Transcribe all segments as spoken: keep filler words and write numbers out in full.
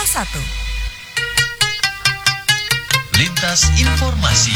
satu. Lintas Informasi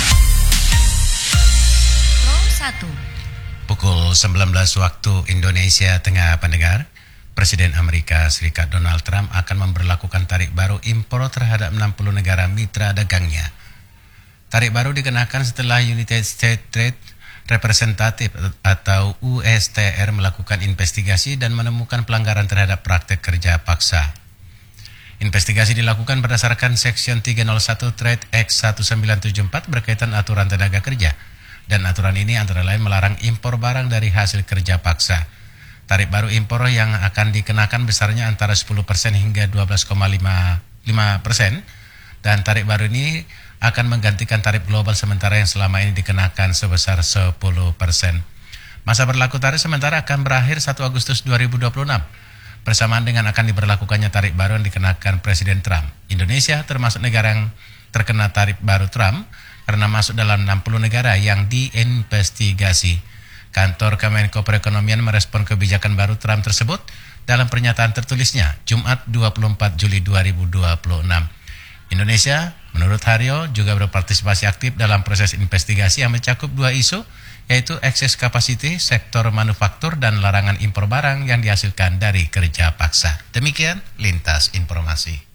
Pro satu. Pukul sembilan belas waktu Indonesia Tengah, pendengar. Presiden Amerika Serikat Donald Trump akan memberlakukan tarif baru impor terhadap enam puluh negara mitra dagangnya. Tarif baru dikenakan setelah United States Trade Representative atau U S T R melakukan investigasi dan menemukan pelanggaran terhadap praktek kerja paksa. Investigasi dilakukan berdasarkan Section tiga nol satu Trade Act seribu sembilan ratus tujuh puluh empat berkaitan aturan tenaga kerja, dan aturan ini antara lain melarang impor barang dari hasil kerja paksa. Tarif baru impor yang akan dikenakan besarnya antara sepuluh persen hingga dua belas koma lima persen, dan tarif baru ini akan menggantikan tarif global sementara yang selama ini dikenakan sebesar sepuluh persen. Masa berlaku tarif sementara akan berakhir satu Agustus dua ribu dua puluh enam. Bersamaan dengan akan diberlakukannya tarif baru yang dikenakan Presiden Trump, Indonesia termasuk negara yang terkena tarif baru Trump karena masuk dalam enam puluh negara yang diinvestigasi. Kantor Kemenko Perekonomian merespon kebijakan baru Trump tersebut dalam pernyataan tertulisnya Jumat dua puluh empat Juli dua ribu dua puluh enam. Indonesia, menurut Haryo, juga berpartisipasi aktif dalam proses investigasi yang mencakup dua isu, yaitu excess capacity, sektor manufaktur, dan larangan impor barang yang dihasilkan dari kerja paksa. Demikian Lintas Informasi.